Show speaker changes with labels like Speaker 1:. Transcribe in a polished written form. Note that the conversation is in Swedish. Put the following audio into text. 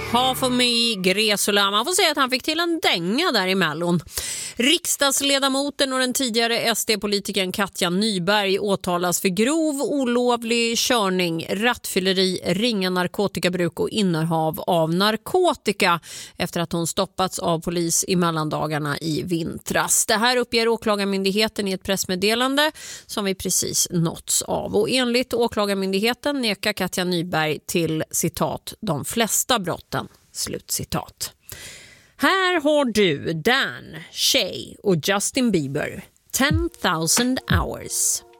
Speaker 1: Half of me, Gresola. Man får säga att han fick till en dänga där i Mellon. Riksdagsledamoten och den tidigare SD-politikern Katja Nyberg åtalas för grov olovlig körning, rattfylleri, ringa narkotikabruk och innehav av narkotika efter att hon stoppats av polis i mellandagarna i vintras. Det här uppger åklagarmyndigheten i ett pressmeddelande som vi precis nåtts av. Och enligt åklagarmyndigheten nekar Katja Nyberg till citat de flesta brotten. Slutcitat. Här har du Dan, Shay och Justin Bieber. 10,000 hours.